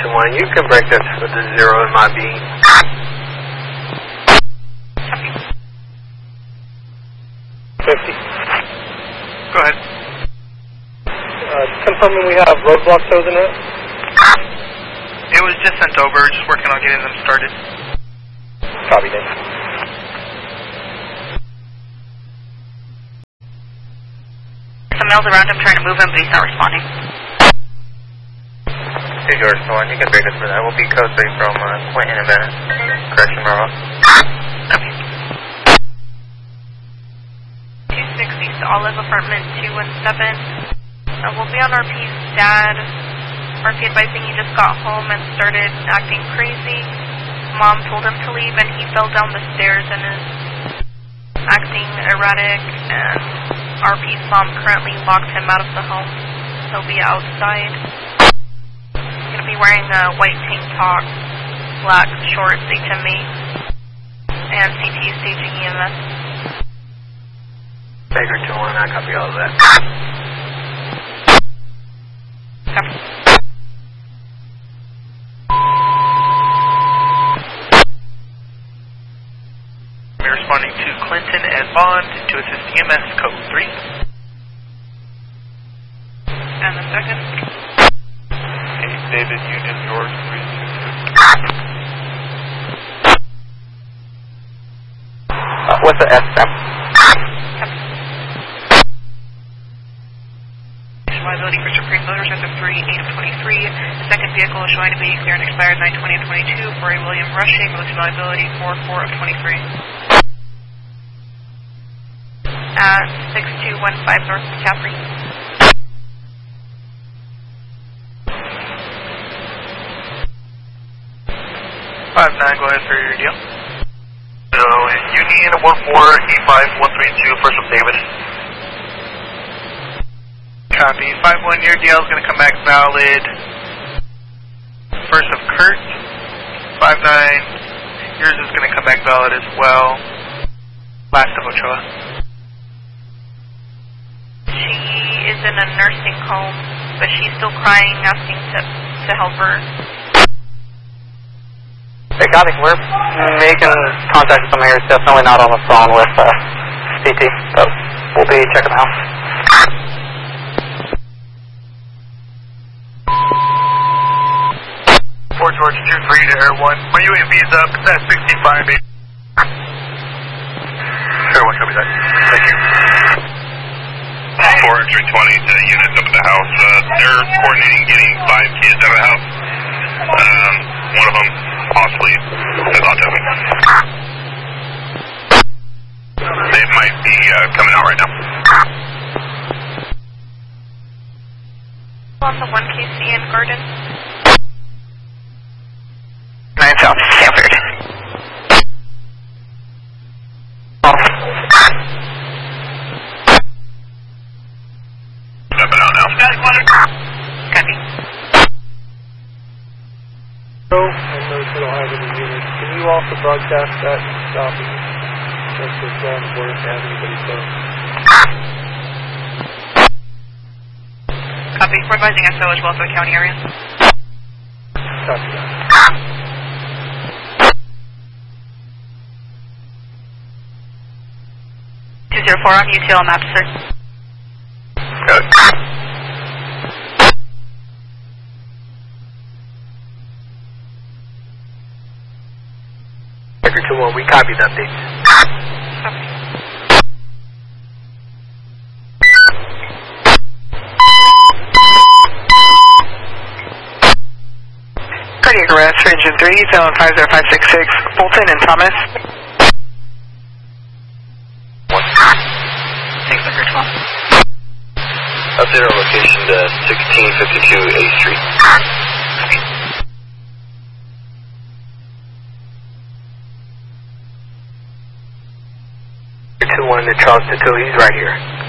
2-1. You can break this with the 0 in my being. Copy. 50. Go ahead. Confirming we have roadblock chosen it. It was just sent over, just working on getting them started. Copy that. Some males around him trying to move him, but he's not responding. Hey, George, 1, you can break us for that. We'll be code 3 from Quentin and Bennett. Correction, Marva. Okay. 260 to Olive Apartment 217. We'll be on RP Dad. RP advising he just got home and started acting crazy. Mom told him to leave and he fell down the stairs and is acting erratic, and RP's mom currently locked him out of the home. He'll be outside. He's going to be wearing a white tank top, black shorts, HMA, and CT staging EMS. Baker 2-1, I copy all of that. Copy. We're responding to Clinton and Bond to assist EMS code 3. And the second. Okay, David Union George 322. What's the SM? Liability for Supreme Motors at the 3, 8 of 23. The second vehicle is showing to be clear and expired 9/20 of 22 for a William Rushing, military liability 4/4 of 23. At 6215 North McCaffrey. 5-9, go ahead for your deal. So, Union 14132, first of David. Copy. 5-1, your deal is going to come back valid. First of Kurt. 5-9, yours is going to come back valid as well. Last of Ochoa. She is in a nursing home, but she's still crying, asking to help her. Hey, copy. We're making contact with some here. It's definitely not on the phone with CT, but we'll be checking out. 4 George 23 to Air 1. My UAV's up. It's at 65. Air 1, copy that. Thank you. 4 entry 20 to units up at the house. They're coordinating getting 5 kids out of the house. One of them possibly has autism. They might be coming out right now. On the 1KC in Garden. 9 South Stanford. Stepping out now. Copy. So, I know we don't have any units. Can you also broadcast that stopping? Since it's on the border to have anybody close. Copy. We're advising SO as well for the county area. Copy that. 204 on UTL map, sir. Got it. Record 2-1, we copy the update. Copy. Cardiac arrest for engine 3, zone 50566, Bolton and Thomas. Thanks, Record 12. Update our location to 1652 A Street. Copy. Record 2-1 to Charles Tattoo, he's right here.